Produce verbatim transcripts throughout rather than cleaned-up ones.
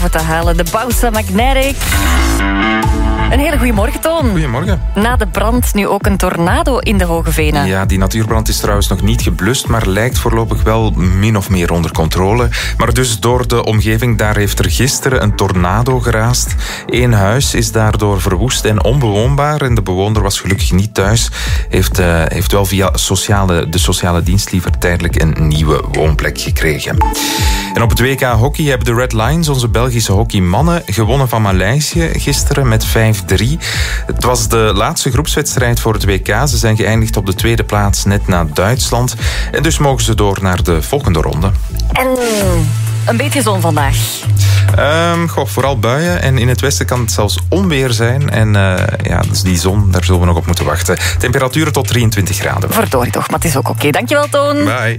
boven te halen. De Bausa Magnetic. Een hele goede morgen, Toon. Goedemorgen. Na de brand nu ook een tornado in de Hoge Venen. Ja, die natuurbrand is trouwens nog niet geblust, maar lijkt voorlopig wel min of meer onder controle. Maar dus door de omgeving, daar heeft er gisteren een tornado geraast. Eén huis is daardoor verwoest en onbewoonbaar. En de bewoner was gelukkig niet thuis. Heeft, uh, heeft wel via sociale, de sociale dienst liever tijdelijk een nieuwe woonplek gekregen. En op het W K hockey hebben de Red Lions, onze Belgische hockeymannen, gewonnen van Maleisië gisteren met vijf drie. Het was de laatste groepswedstrijd voor het W K. Ze zijn geëindigd op de tweede plaats, net na Duitsland. En dus mogen ze door naar de volgende ronde. En een beetje zon vandaag. Um, goh, vooral buien. En in het westen kan het zelfs onweer zijn. En uh, ja, dus die zon, daar zullen we nog op moeten wachten. Temperaturen tot drieëntwintig graden. Verdorie toch, maar het is ook oké. Okay. Dankjewel, Toon. Bye.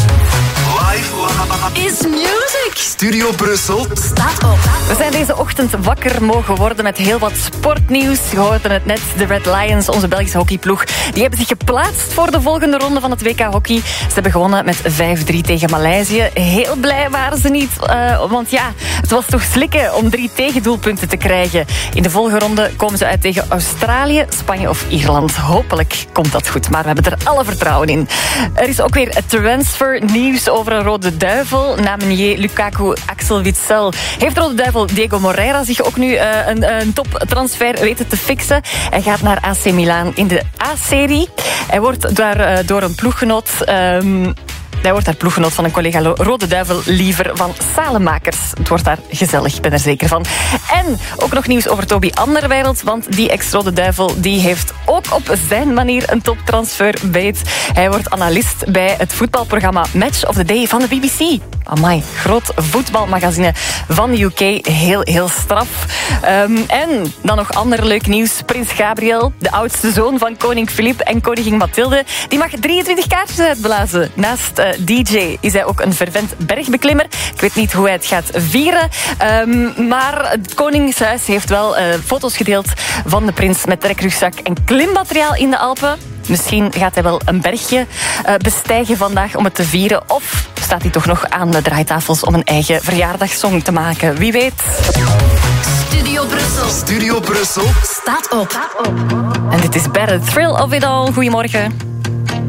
Is music. Studio Brussel staat op. We zijn deze ochtend wakker mogen worden met heel wat sportnieuws. Je hoorde het net, de Red Lions, onze Belgische hockeyploeg, die hebben zich geplaatst voor de volgende ronde van het W K hockey. Ze hebben gewonnen met vijf drie tegen Maleisië. Heel blij waren ze niet, uh, want ja, het was toch slikken om drie tegendoelpunten te krijgen. In de volgende ronde komen ze uit tegen Australië, Spanje of Ierland. Hopelijk komt dat goed, maar we hebben er alle vertrouwen in. Er is ook weer transfernieuws over een Rode Duivel. Namens Lukaku Axel Witsel heeft Rode Duivel Diego Moreira zich ook nu uh, een, een toptransfer weten te fixen. Hij gaat naar A C Milan in de A-serie. Hij wordt daar uh, door een ploeggenoot... Um, Hij wordt daar ploeggenoot van een collega Rode Duivel, Liever van Salemakers. Het wordt daar gezellig, ik ben er zeker van. En ook nog nieuws over Toby Anderwereld, want die ex-Rode Duivel die heeft ook op zijn manier een toptransfer beet. Hij wordt analist bij het voetbalprogramma Match of the Day van de B B C. Amai, groot voetbalmagazine van de U K. Heel, heel straf. Um, en dan nog ander leuk nieuws. Prins Gabriel, de oudste zoon van koning Filip en koningin Mathilde, die mag drieëntwintig kaartjes uitblazen. Naast uh, D J is hij ook een fervent bergbeklimmer. Ik weet niet hoe hij het gaat vieren. Um, maar het Koningshuis heeft wel uh, foto's gedeeld van de prins met trekrugzak en klimmateriaal in de Alpen. Misschien gaat hij wel een bergje uh, bestijgen vandaag om het te vieren. Of staat hij toch nog aan de draaitafels om een eigen verjaardagssong te maken. Wie weet. Studio Brussel. Studio Brussel staat op. En dit is Better Thrill of It All. Goedemorgen.